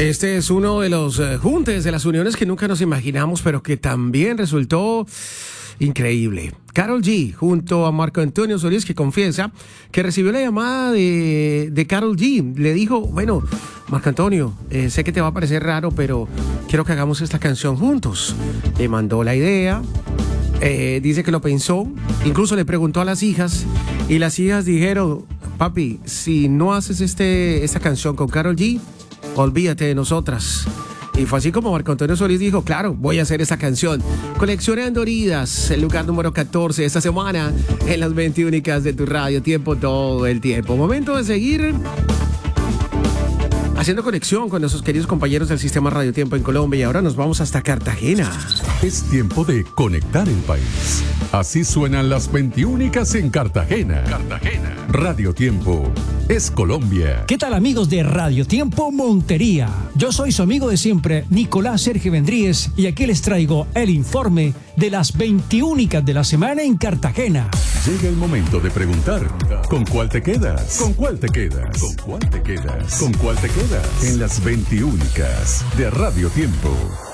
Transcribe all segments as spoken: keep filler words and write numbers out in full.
Este es uno de los uh, juntes, de las uniones que nunca nos imaginamos, pero que también resultó increíble. Karol G, junto a Marco Antonio Solís, que confiesa que recibió la llamada de, de Karol G. Le dijo, bueno, Marco Antonio, eh, sé que te va a parecer raro, pero quiero que hagamos esta canción juntos. Le mandó la idea, eh, dice que lo pensó, incluso le preguntó a las hijas, y las hijas dijeron, papi, si no haces este, esta canción con Karol G, olvídate de nosotras. Y fue así como Marco Antonio Solís dijo, claro, voy a hacer esa canción. Coleccionando heridas, el lugar número catorce esta semana en las veinte únicas de tu radio tiempo, todo el tiempo. Momento de seguir haciendo conexión con nuestros queridos compañeros del sistema Radio Tiempo en Colombia, y ahora nos vamos hasta Cartagena. Es tiempo de conectar el país. Así suenan las veinte únicas en Cartagena. Cartagena. Radio Tiempo es Colombia. ¿Qué tal, amigos de Radio Tiempo Montería? Yo soy su amigo de siempre, Nicolás Sergio Vendríez, y aquí les traigo el informe de las veinte únicas de la semana en Cartagena. Llega el momento de preguntar, ¿con cuál te quedas? ¿Con cuál te quedas? ¿Con cuál te quedas? ¿Con cuál te quedas? En las veinte únicas de Radio Tiempo.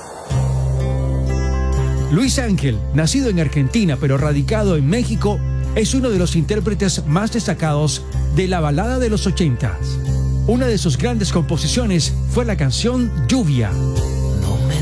Luis Ángel, nacido en Argentina pero radicado en México, es uno de los intérpretes más destacados de la balada de los ochentas. Una de sus grandes composiciones fue la canción Lluvia.